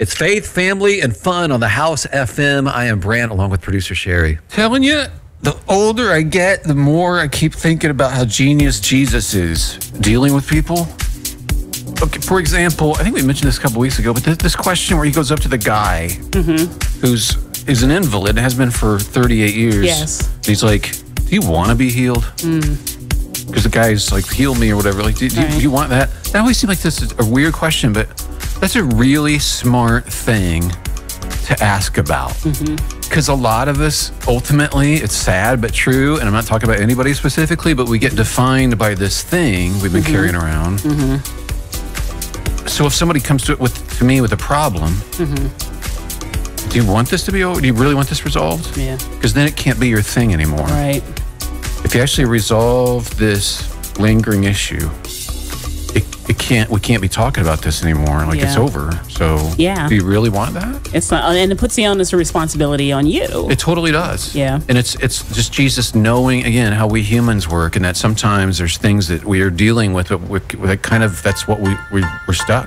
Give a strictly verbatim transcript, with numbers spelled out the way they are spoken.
It's faith, family, and fun on the House F M. I am Brant, along with producer Sherry. Telling you, the older I get, the more I keep thinking about how genius Jesus is dealing with people. Okay, for example, I think we mentioned this a couple weeks ago, but th- this question where he goes up to the guy Mm-hmm. who's is an invalid and has been for thirty-eight years. Yes. And he's like, do you want to be healed? Mm. Because the guy's like, heal me or whatever. Like, do, do, Right. do you want that? That always seems like this is a weird question, but that's a really smart thing to ask about. Because a lot of us, ultimately, it's sad but true, and I'm not talking about anybody specifically, but we get defined by this thing we've been carrying around. So if somebody comes to it with to me with a problem, do you want this to be over? Do you really want this resolved? Yeah. Because then it can't be your thing anymore. Right. If you actually resolve this lingering issue, it, it can't. We can't be talking about this anymore. Like it's Yeah. over. So Yeah. do you really want that? It's not, and it puts the onus of responsibility on you. It totally does. Yeah. And it's it's just Jesus knowing again how we humans work, and that sometimes there's things that we are dealing with, but we, that kind of that's what we, we we're stuck.